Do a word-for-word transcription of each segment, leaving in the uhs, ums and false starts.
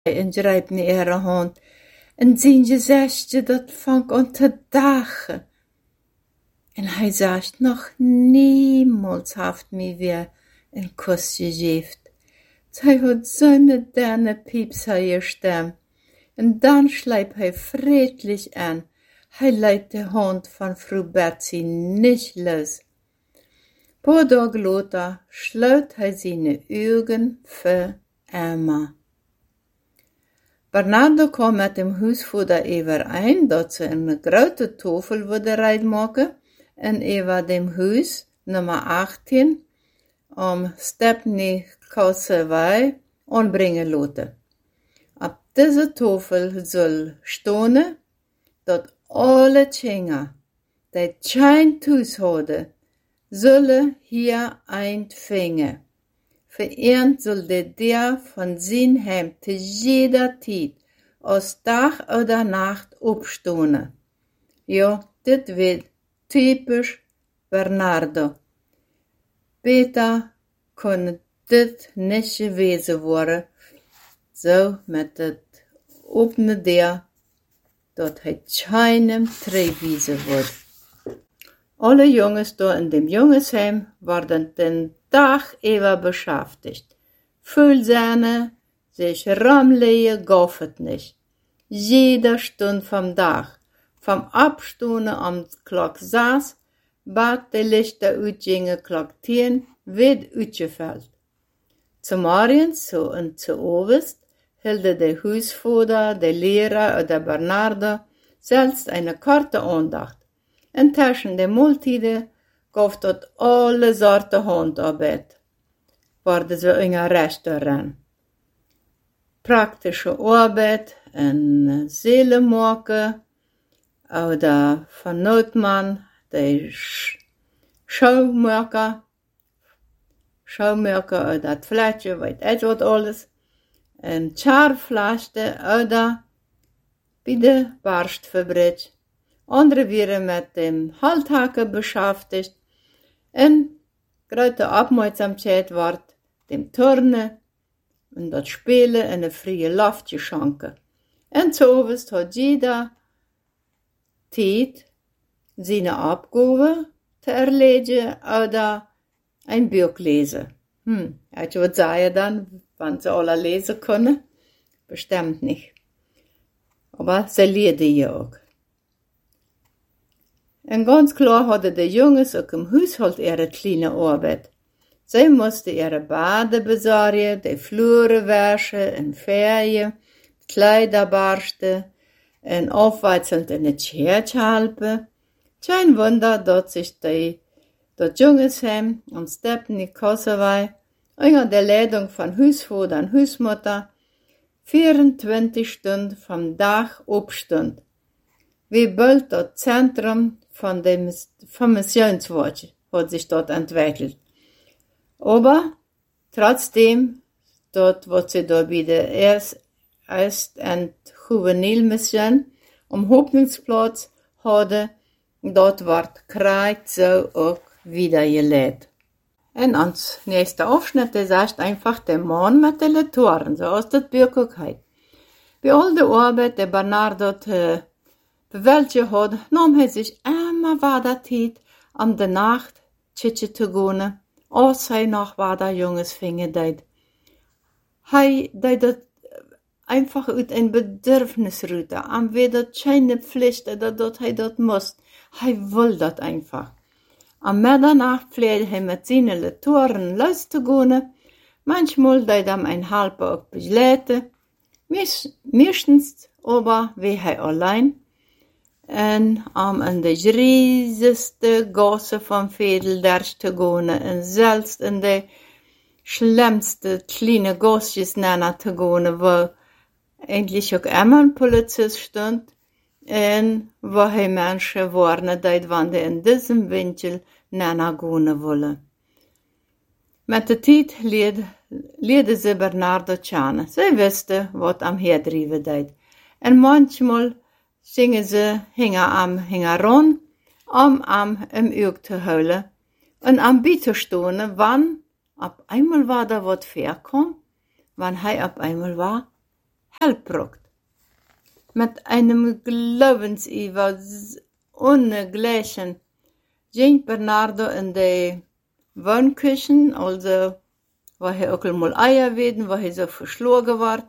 en grijpt in ihre hand. En zijn gezichtje dat vangt aan te dagen. En hij zegt, nog niemals heeft mij weer een kus gegeven. Zij had zo'n denne piepseier stem. En dan schleipt hij friedlich an. Hij leidt de hand van Frau Betsy nicht los. Paar Tage later schloot hij zijn Augen für immer. Bernardo kwam met dem huisvader overeen dat ze een grote tafel wilden rijden maken en over dem huis nummer achttien om Stepney Kausewei aanbrengen laten. Op deze tafel zal staan dat alle Kinder die geen thuis hadden, zullen hier eintvingen. Vereend zal de deur van zijn heim te jeder tijd, als dag oder nacht opstaan. Ja, dit werd typisch Bernardo. Beter kon dit niet gewezen worden, zo met het opene deur, dat hij keinem treewezen wordt. Alle jongens daar in dem Jongensheim werden den Tag über beschäftigt. Füllsahne, sich ramleien gaf het nicht. Jeder Stunde vom Tag, vom Abstunden am Klock saß, bat de Lichter uitgingen Klock tien, wird uitgefällt. Zum Morgens, so und zu Ovest, hielden de Huisvater, de Lehrer oder Bernardo selbst eine korte Andacht. En tussen de Mahltiden gaf tot alle soorten Handarbeit, worden ze in een restaurant. Praktische Arbeit en Seele maken, oder van Nootman, de Schaumaker, Schaumaker oder het fletje, weet ik wat alles, en Charflasche oder bij de Barstfabrik. Andere waren met dem Halthaken beschäftigt en grote Aufmerksamkeit wordt dem Turnen en dat Spelen in een vrije Luft geschonken. En zuoverst had jeder tijd zijn Abgabe te erledigen oder ein Buch lesen. Hm, ich würde sagen dann, wann sie alle lesen können? Bestimmt nicht. Aber sie leerden ja auch. En ganz klar hadden de jongens ook im Haushalt ihre kleine Arbeit. Zij moesten ihre Baden bezorgen, de vloeren waschen en vergen, Kleider barsten en afwechselnd in het Scherz helpen. Kein Wunder, dat sich die, dat Jongensheim am Stepney Kausewei unter der Leitung von Huisvater und Huismutter vierundzwanzig Stunden vom Tag opstund. Wie bald das Zentrum von dem vom Missionswort hat sich dort entwickelt. Aber trotzdem, dort was sie da wieder erst, erst ein Juvenilmission am Hoffnungsplatz hatte, dort wird Kreuz so auch wieder gelebt. Und ans nächste Aufschnitt, das heißt einfach der Mann mit den Latoren, so aus der Bürgerkeit. Bei all der Arbeit, der Bernardo te bewältigt hat, nahm er sich immer weiter Zeit, um die Nacht tschitschen zu gehen, als er noch weiter Junges Finger deit. Er deit das einfach uit ein Bedürfnis rüte, am weder keine Pflicht, oder dat er das muss. Er will das einfach. Am Mitternacht pflegt er mit seinen Latoren loszugehen, manchmal deit er ein halber auch begleiten, meistens aber wie er allein, en om in de riesigste gassen van Vedeldersch te gaan en zelfs in de schlimmste kleine gasjes naar te gaan, waar eigentlich ook immer een Polizist stond en waar hij mensen warnen dat wanneer in diesem winkel naar gaan willen. Met de tijd leerde ze Bernardo kennen. Zij wisten wat am herdrijven deed. En manchmal gingen ze hingen am hingeron, om am im Oog te houden, en am bij te stonen, wann op einmal war da wat verkom, wann hij op einmal war, Helprokt. Mit einem Glaubensiver ungleichen ging Bernardo in die Wohnküchen, also wo er auch mal Eier werden, wo er so verschlagen wird.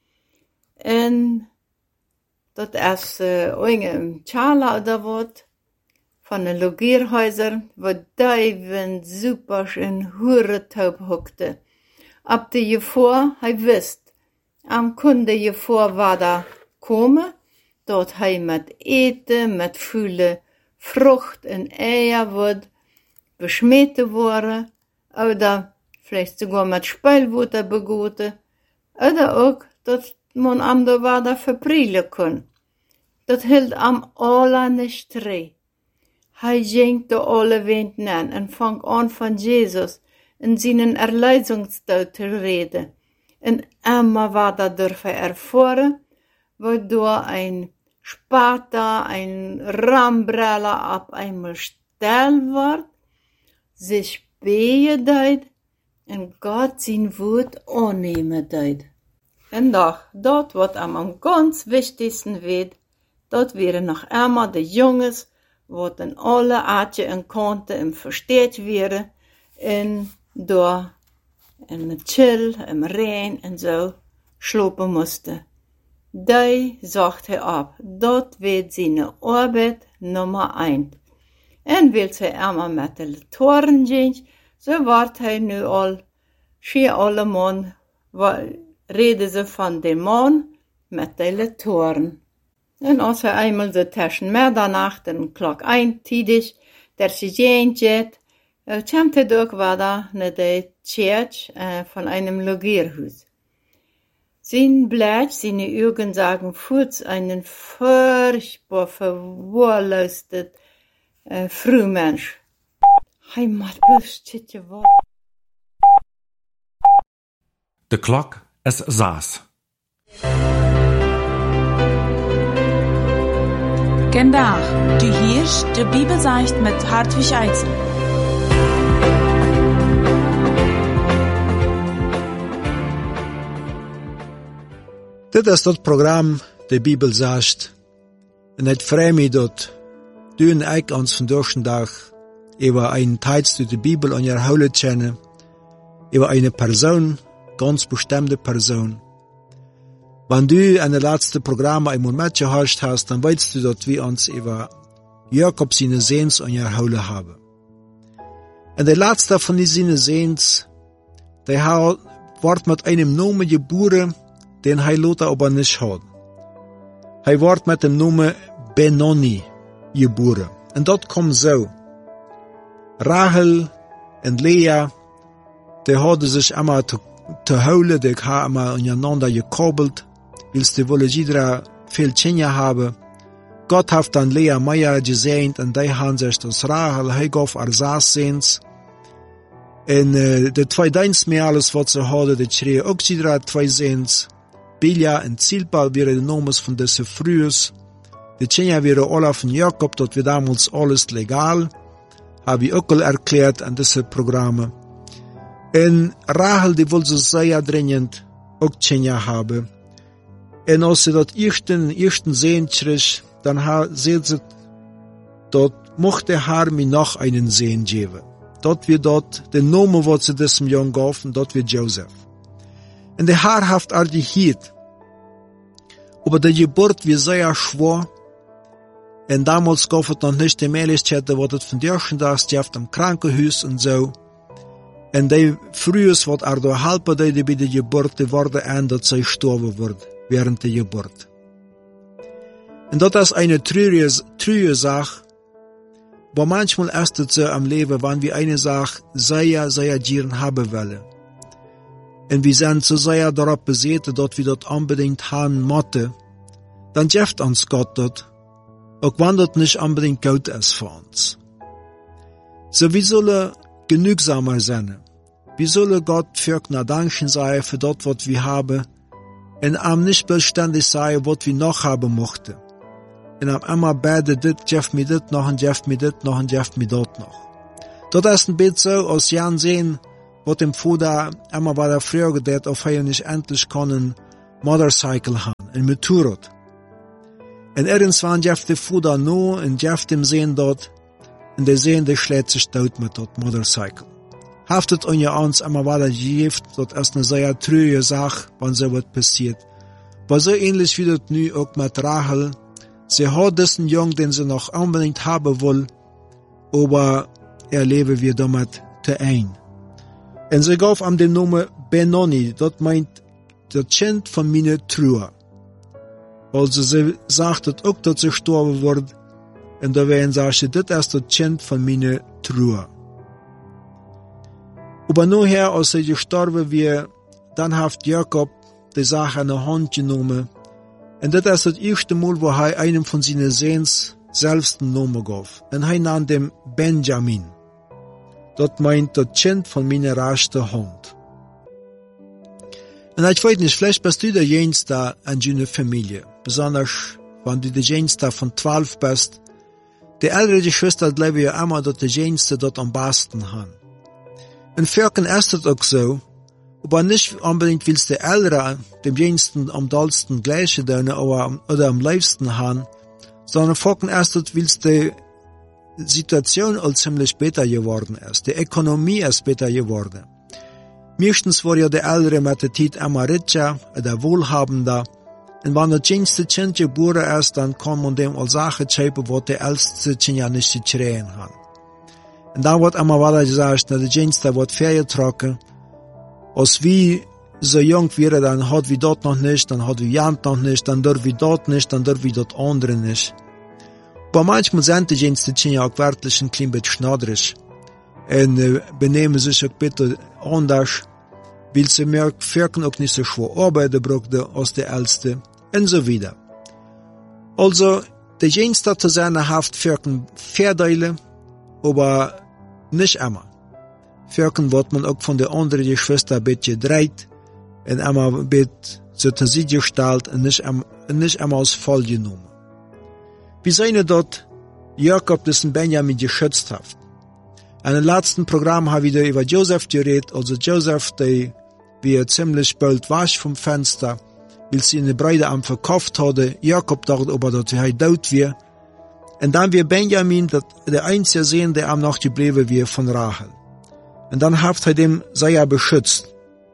Und dort ist äh, ein Chala oder was von den Logierhäusern, wo Daven super in Huretaub hockte. Ab der Jevor, er wisst, am Kunde Jevor war da komme, dort er mit Eten, mit viele Frucht und Eier wird beschmete worden, oder vielleicht sogar mit Speilwutter begoten, oder auch, dass man am da war da verprielen kann. Das hielt am aller nicht dreh. Hij ging de alle wind an und fang an von Jesus in seinen Erlösungstod zu reden. Und immer war da dürfen erfahren, wodurch ein Spater, ein Rambreller ab einmal still wird, sich behen deut und Gott sein Wort annehmen deut. Und doch, dort wird am ganz wichtigsten wird, dort wären noch immer die Jungs, wo dann alle Arten und Kanten im versteht wären, und da in Chill, im Regen und so schlopen musste. Die sagt er ab, dort wird seine Arbeit Nummer eins. Und will sie immer mit den Toren gehen, so wird er nu all, schie alle Mann, reden sie von dem Mann mit den Toren. Und als er einmal so zwischen Mitternacht und Klock ein, tidig, der sie gehen geht, kommt er doch wieder nach der Kirche äh, von einem Logierhaus. Sein Blick, seine Augen sagen kurz einen furchtbar verwahrloset äh, Frühmensch. Heimat, bloß titje wat. De klok is zes. Gendag, du hierst de Bibelsicht mit Hartwig Eitzel. Dit is dat program, de Bibel zegt. En het vreemd mij dat du en ik ons vandaag dag über einen Text uit de Bibel an je houden kennen, über eine Person, ganz bestimmte Person. Wenn du an der letzten Programme einmal mitgehört hast, dann weißt du, dass wir uns über Jakob seine Sehns an je houden haben. Und der letzte von diesen Sehns, der wird mit einem Namen geboren, den hij later aber nicht hat. Hij wordt met dem Namen Benoni geboren. En dat komt zo. Rachel en Lea, die hadden zich immer te, te houden, die hebben immer aneinander gekoppelt, weil sie wollen jeder viel Kinder haben. Gott hat dann Lea Meier gesehnt, und die haben sich das Rachel, hij gaf haar zes Sehns. En uh, de twee dienst meer alles wat ze hadden, die schreeuwen ook jeder twee Sehns. Bilja en Zilpa wären die Namen von diesen Frühes. Die Kinder wären alle von Jakob, dort wir damals alles legal, habe ich auch erklärt an diese Programme. Und Rachel, die wollte sehr dringend auch Kinder haben. Und als sie dort ersten, ersten Sehen kriegt, dann sieht sie, dort mochte haar mir noch einen Sehen geben. Dort wird dort den Namen, was sie diesem Jungen gaben, dort wird Joseph. Und der Herr hat all die Hiet. Aber die Geburt war sehr schwer. Und damals gab es noch nicht die Möglichkeit, da wurde von der ersten Tag auf dem Krankenhaus und so. Und die Frühes, was er da halten, die bei der Geburt, die wurde an, dass sie gestorben wird, während der Geburt. Und das ist eine traurige, traurige Sache. Aber manchmal ist es so am Leben, wenn wir eine Sache sehr, sehr gern haben wollen. Und wir sind so sehr darauf besessen, dass wir das unbedingt haben müssen, dann gibt uns Gott das, auch wenn das nicht unbedingt gut ist für uns. So, wir sollen genügsamer sein. Wir sollen Gott für Danken sein für das, was wir haben, und am nicht beständig sein, was wir noch haben möchten. Und am immer beten, das gibt mir das noch, und gibt mir das noch, und gibt mir das noch. Das ist ein bisschen so, als Jan sehen, was dem Vater immer bei der Frage, dass er nicht endlich können motorcycle han, een motorrad. En irgendwann jeft de Fuda no, en jeft dem sehen dort, en de sehen de schlägt sich dood mit dort motorcycle. Haftet on je ans immer weiter jeft, dort ist eine sehr trüge Sache, wann so was passiert. Aber so ähnlich wie das nu auch mit Rachel. Sie hat diesen Jungen, den sie noch unbedingt haben will, aber er lebe wir damit te ein. Und sie gab ihm den Namen Benoni, das meint der Kind von meine Trauer. Also sie sagt auch, dass sie gestorben wird, und da werden sie, das ist das Kind von meine Trauer. Aber nachher, als sie gestorben wird, dann hat Jakob die Sache in die Hand genommen. Und das ist das erste Mal, wo er einem von seinen Sehens selbst einen Namen gab. Und er nannte ihn Benjamin. Das meint das Kind von meiner rechten Hand. Und ich weiß nicht, vielleicht bist du der Jüngste in deiner Familie. Besonders, wenn du der Jüngste von zwölf bist. Die ältere Geschwister bleiben ja immer, dass der Jüngste dort am besten haben. Und Völkern ist das auch so, aber nicht unbedingt willst der Ältere dem Jüngsten am dollsten gleiche tun oder, oder am liebsten haben, sondern Völkern ist das, willst die Situation all ziemlich besser geworden ist. Die Ökonomie ist besser geworden. Meistens war ja der Ältere mit der Zeit immer richer oder wohlhabender. Und wenn das jüngste Kind geboren ist, dann kann man dem all Sachen schreiben, was der älteste Kind ja nicht zu schreien hat. Und dann wird immer weiter gesagt, dass der Jüngste wird vorgetragen, als wie so jung wäre, dann hat wie dort noch nicht, dann hat wie Jant noch nicht, dann dort wie dort nicht, dann dort wie dort andere nicht. Aber manchmal sind die Jüngste Kinder auch wirklich ein klein bisschen schnodrig. Und äh, benehmen sich auch bitte anders, weil sie mehr Völkern auch nicht so schwer arbeiten brauchten als die Älteste und so wieder. Also, der Jüngste zu seiner Haft Völkern Vorteile, aber nicht immer. Völkern wird man auch von der anderen Geschwister ein bisschen gedreht und immer ein bisschen zur Seite gestellt und nicht, nicht immer als voll genommen. Wie seine dort Jakob diesen Benjamin geschützt hat. In dem letzten Programm habe ich wieder über Joseph geredet, also Joseph, der wie ziemlich bald wasch vom Fenster, weil sie eine Breite am verkauft hatte. Jakob dachte aber, dass er tot war. Und dann wir Benjamin, der einzige Sohn, der am noch geblieben war von Rachel. Und dann hat er dem sehr beschützt.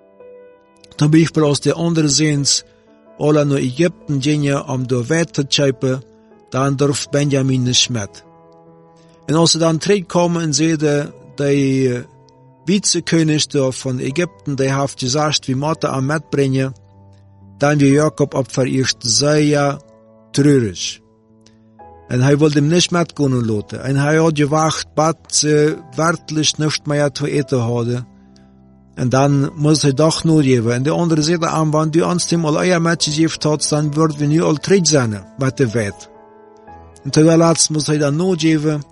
Dann bin ich aus der anderen Sehens, alle nach Ägypten gingen, um da weiter zu schreiben, dann darf Benjamin nicht mit. Und als er dann zurückkommen und sehen, der Vizekönig von Ägypten, der hat gesagt, wie Mutter am mitbringen, dann wir Jakob abvererst sehr traurig. Und er wollte ihm nicht mitgehen lassen. Und er hat gewacht, bis sie wirklich nicht mehr zu essen hatten. Und dann muss er doch nur geben. Und der andere sagt, wenn du uns dem all euer Mädchen gegeben hast, dann würden wir nicht all traurig sein, mit der Welt. Und zuletzt muss er dann nur geben.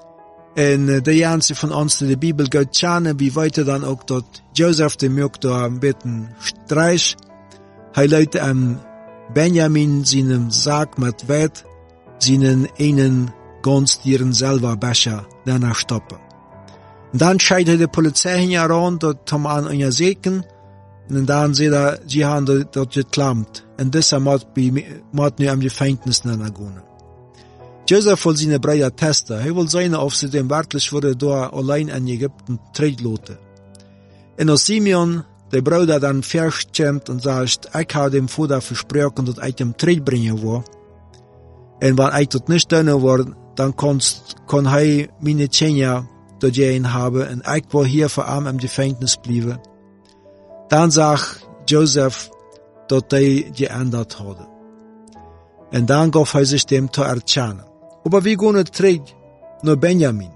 Und der Ganze von uns, die Bibel geht schauen, wie weiter dann auch dort Joseph, der mögt da ein bisschen Streich. Er leitet an Benjamin seinem Sack mit Wett, seinen einen ganz ihren selber Becher danach stoppen. Und dann scheidet die Polizei heran, dort haben wir an ihr Segen, und dann sieht er, sie haben dort, dort geklammt. Und deshalb muss nur am Gefängnis nachgehen. Joseph will seine Brüder testen. Er will sehen, ob sie dem wirklich wurde da allein in Ägypten treten. Und als Simeon, der Bruder, dann verschämt und sagt, ich habe dem Vater versprochen, dass ich dem Tritt bringen will. Und wenn ich das nicht tun will, dann kannst, kann er meine Kinder dort gehen haben und ich will hier vor allem im Gefängnis bleiben. Dann sagt Joseph, dass er geändert hat. Und dann gab er sich dem zu erkennen. Aber wir gehen zurück nach Benjamin.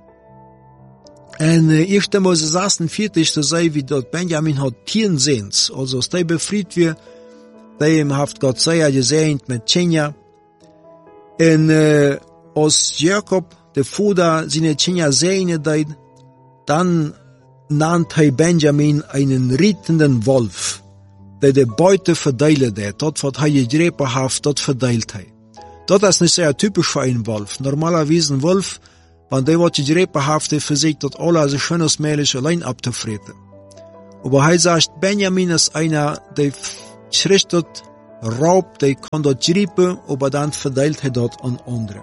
Und äh, erste Mose sechsundvierzig, so sei wie dort Benjamin hat zehn Sehns. Also, als der befreit wird, dem hat Gott sehr gesegnet mit Kinder. Und äh, als Jakob, der Vater, seine Kinder segnet hat, dann nannte er Benjamin einen rittenden Wolf, der die Beute verteilt hat. Dort, was er gegriffen hat, dort verteilt hat. Das ist nicht sehr typisch für einen Wolf. Normalerweise ein Wolf, wenn der was gegriffen hat, der versucht, das alles so schön als möglich allein abzufressen. Aber er sagt, Benjamin ist einer, der schrichtet Raub, die kann dort gripen, aber dann verteilt er dort an andere.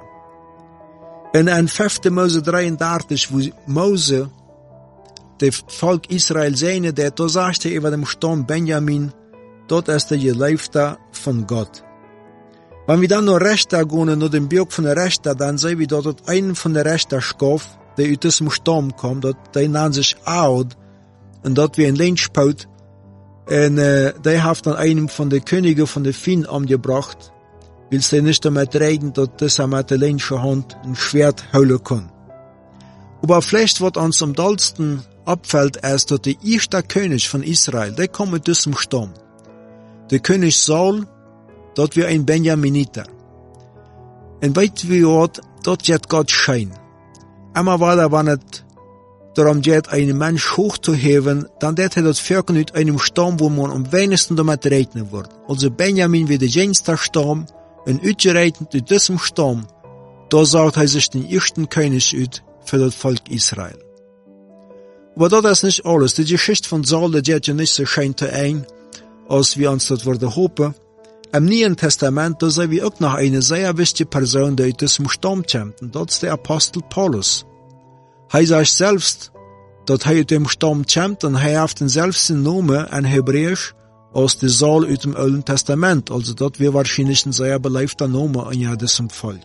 In ein fünfter Mose dreiunddreißig, wo Mose das Volk Israel sehne, der da sagte über dem Stamm Benjamin, dort ist der Geleifter von Gott. Wenn wir dann noch Rechter gehen, nur den Bürg von der Rechter, dann sehen wir dort einen von der Rechter Schaf, der aus diesem Stamm kommt, dort, der nennt sich Aod, und dort wie ein Lynchpaut, und äh, der hat dann einem von den Königen von der Finn angebracht, weil sie nicht damit reden, dass dieser mit der linken Hand ein Schwert holen kann. Aber vielleicht wird uns am dollsten abfällt, ist, dass der erste König von Israel, der kommt mit diesem Stamm. Der König Saul, dort wie ein Benjaminiter. Und weit wie dort, dort geht Gott schein. Einmal war da, wenn es darum geht, einen Mensch hochzuheben, dann wird er das Völker mit einem Stamm, wo man am wenigsten damit rechnen wird. Also Benjamin wie der jüngste Stamm, und ausgerechnet in diesem Stamm, da sagt er sich den ersten König aus für das Volk Israel. Aber das ist nicht alles. Die Geschichte von Saul, die geht ja nicht so schön zu ein, als wir uns das würde hoffen. Im Neuen Testament, da sehen wir auch noch eine sehr wichtige Person, die aus diesem Stamm kommt, und das ist der Apostel Paulus. Er sagt selbst, dass er aus dem Stamm kommt, und er hat den selbsten Namen in Hebräisch als der Saul aus dem Alten Testament. Also das wäre wahrscheinlich ein sehr beleibter Name an diesem Volk.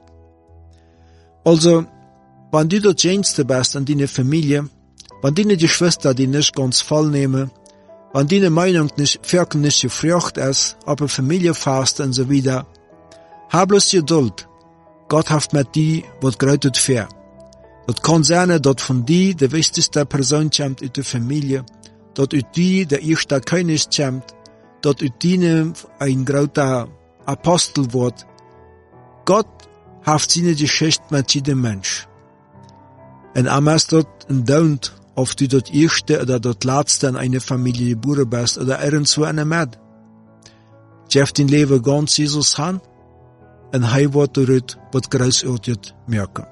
Also, wenn du das Jüngste bist in deiner Familie, wenn deine Geschwister die nicht ganz voll nehmen, wenn deine Meinung nicht, wirklich nicht gefragt ist, aber Familienfest und so weiter, hab bloß Geduld. Gott hat mit dir was Großes für. Das kann sein, dass von dir die wichtigste Person kommt in der Familie, dass aus dir der erste König kommt, dass aus dir ein großer Apostel wird. Gott hat seine Geschichte mit jedem Mensch. Und am ist dort ein Daunt, ob du das erste oder das letzte in einer Familie geboren bist oder irgendwo in der Mitte. Geef dein Leben ganz Jesus an, und er wird dort was Großartiges merken.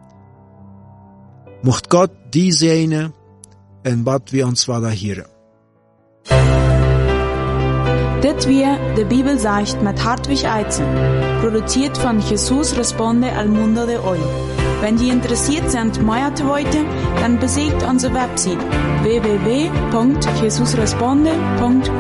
Mocht Gott die segnen, und was wir uns weiter hören. Dit weer de Bibel sagt mit Hartwig Eizen, produziert von Jesus Responde al Mundo de Hoy. Wenn Sie interessiert sind, mehr zu heute, dann besucht unsere Website w w w punkt jesus responde punkt